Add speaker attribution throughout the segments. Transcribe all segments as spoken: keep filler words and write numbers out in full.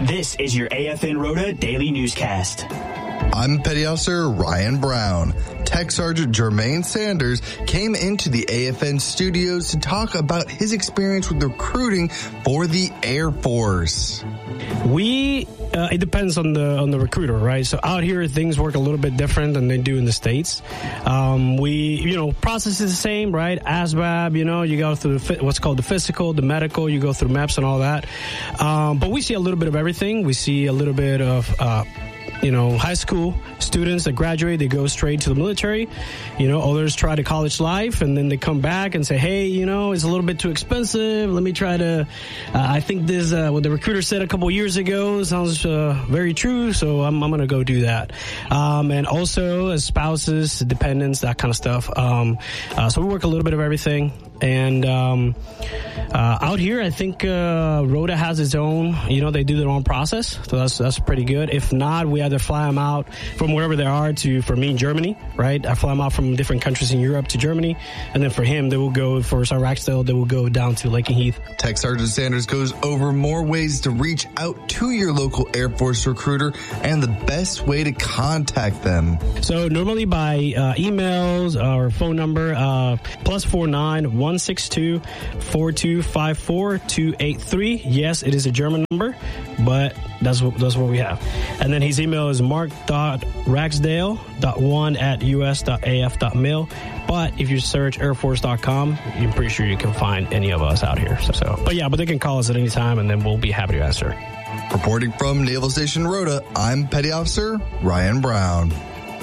Speaker 1: This is your A F N Rota Daily Newscast.
Speaker 2: I'm Petty Officer Ryan Brown. Tech Sergeant Jermaine Sanders came into the A F N studios to talk about his experience with recruiting for the Air Force.
Speaker 3: We, uh, it depends on the on the recruiter, right? So out here, things work a little bit different than they do in the States. Um, we, you know, process is the same, right? A S V A B, you know, you go through what's called the physical, the medical, you go through M E P S and all that. Um, but we see a little bit of everything. We see a little bit of, uh, you know, high school students that graduate, they go straight to the military. You know, others try to college life, and then they come back and say, hey, you know, it's a little bit too expensive. Let me try to, uh, I think this, uh, what the recruiter said a couple years ago sounds uh, very true, so I'm, I'm going to go do that. Um, and also as spouses, dependents, that kind of stuff. Um, uh, so we work a little bit of everything. And um, uh, out here, I think uh, Rota has its own, you know, they do their own process. So that's that's pretty good. If not, we either fly them out from wherever they are to, for me, Germany, right? I fly them out from different countries in Europe to Germany. And then for him, they will go, for Raxdale, they will go down to Lakenheath.
Speaker 2: Tech Sergeant Sanders goes over more ways to reach out to your local Air Force recruiter and the best way to contact them.
Speaker 3: So normally by uh, emails or phone number, uh, plus four nine one six two four two five four two eight three. Yes, it is a German number, but that's what that's what we have. And then his email is mark dot raxdale dot one at u s dot a f dot mil. But if you search air force dot com, I'm pretty sure you can find any of us out here. So, so, but yeah, but they can call us at any time, and then we'll be happy to answer.
Speaker 2: Reporting from Naval Station Rota, I'm Petty Officer Ryan Brown.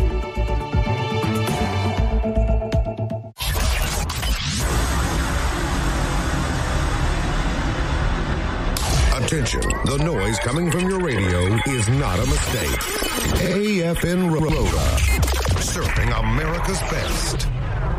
Speaker 4: Attention, the noise coming from your radio is not a mistake. A F N Rota, serving America's best.